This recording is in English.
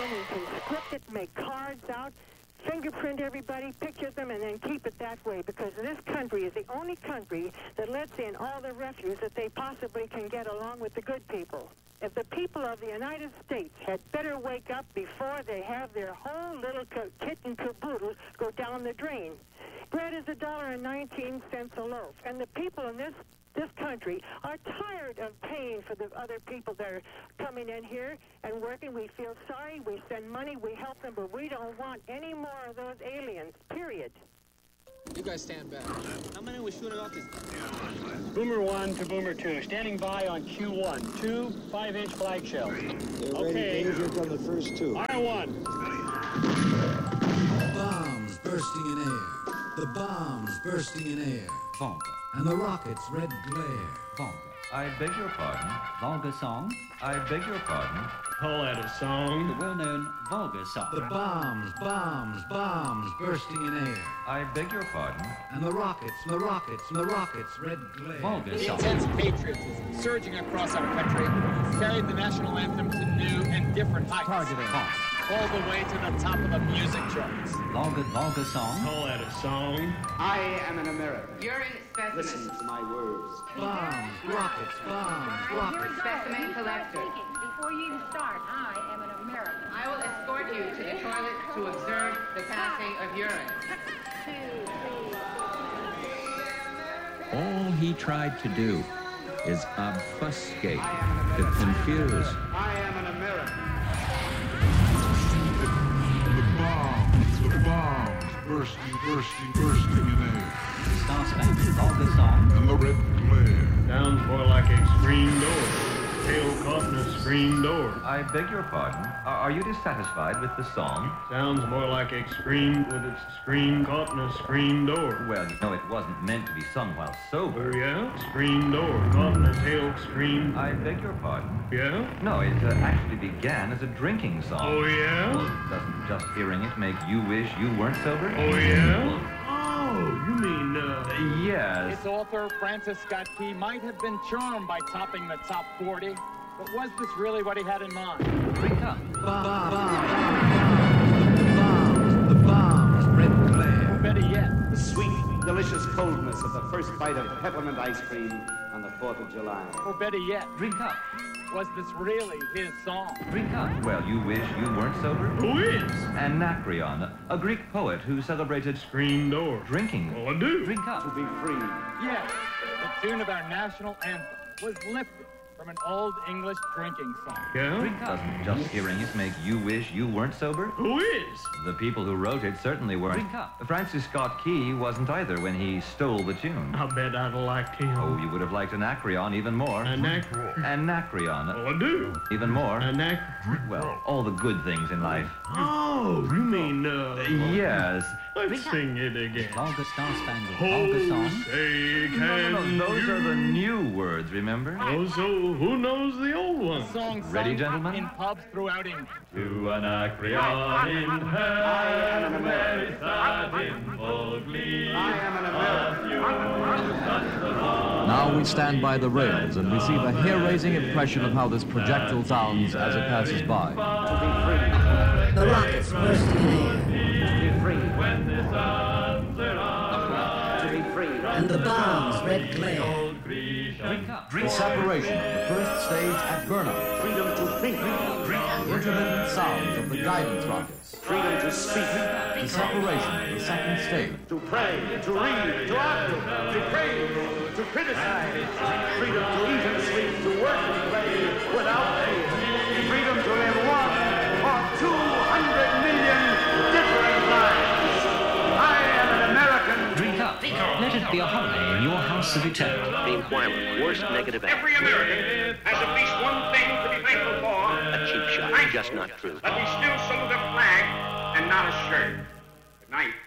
them. We can script it, make cards out, fingerprint everybody, picture them, and then keep it that way, because this country is the only country that lets in all the refuse that they possibly can get along with the good people. If the people of the United States had better wake up before they have their whole little kit and caboodle go down the drain. Bread is $1.19 a loaf, and the people in this country are tired of paying for the other people that are coming in here and working. We feel sorry, we send money, we help them, but we don't want any more of those aliens, period. You guys stand back. How many are we shooting off this? Boomer 1 to Boomer 2, standing by on Q1. 2 5-inch flag shells. Okay. Dangerous on the first two. R1. Bombs bursting in air. The bombs bursting in air. Volga. And the rocket's red glare. Volga. I beg your pardon. Volga song. I beg your pardon. Call that a song. The well-known Volga song. The bombs bursting in air. I beg your pardon. And the rocket's red glare. Volga The song. intense patriotism surging across our country carried the national anthem to new and different heights. Targeting. All the way to the top of the music charts. Volga song. Call that a song. I am an American. Urine specimen. Listen to my words. Bombs, rockets. Specimen collector. Before you even start, I am an American. I will escort you to the toilet to observe the passing of urine. All he tried to do is obfuscate, to confuse. I am an American. The bombs, bursting in air. Star-Spangled Volga song. And the red glare. Sounds more like a screen door. Tail caught in a screen door. I beg your pardon. Are you dissatisfied with the song? Sounds more like a screen with its screen caught in a screen door. Well, you know it wasn't meant to be sung while sober. Oh, yeah? Screen door. Caught in a tail screen. I beg your pardon. Yeah? No, it actually began as a drinking song. Oh, yeah? Well, doesn't just hearing it make you wish you weren't sober? Oh, yeah? Oh, you mean, Yes. Its author, Francis Scott Key, might have been charmed by topping the top 40, but was this really what he had in mind? Drink up. The bombs, red glare. Or better yet, The sweet, delicious coldness of the first bite of peppermint ice cream on the 4th of July. or better yet, Drink up. was this really his song? Drink up. Well, you wish you weren't sober? who is? Anacreon, a Greek poet who celebrated Screen door. drinking. Oh, I do. Drink To up. be free. Yes, the tune of our national anthem was lifted from an old English drinking song. Yeah? Drink up. Doesn't just hearing it make you wish you weren't sober? Who is? The people who wrote it certainly weren't. Drink up. Francis Scott Key wasn't either when he stole the tune. I bet I'd have liked him. Oh, you would have liked Anacreon even more. Anacreon. Oh, I do. Even more. Well, all the good things in life. oh, you mean, Yes. let's sing it again. Volga Star-Spangled Oh, Volga song. say, No, can those you... are the new words, remember? Oh, so who knows the old one? Song Ready, sung gentlemen? in pubs throughout England. To Anacreon in heaven, very sad in full glee. I am an American. Now we stand by the rails and receive a hair-raising impression of how this projectile sounds as it passes by. The rockets bursting in air. To be free. When the suns are on, To be free. And the bombs, red glare. old Grecian. The separation of the first stage at burnout. Freedom to think. Intermittent sounds of the guidance rockets. Freedom to speak. The separation of the second stage. To pray. To read. To argue. To praise. To criticize. Freedom to eat and sleep. To work and play without pay. Freedom to live one or 200 million different lives. I am an American. Drink up. Let it be a holiday in your house of eternity. The inquirer, worst negative act. Every American has at least one thing to be thankful for. A cheap shot, just not true. That we still salute a flag and not a shirt. Good night.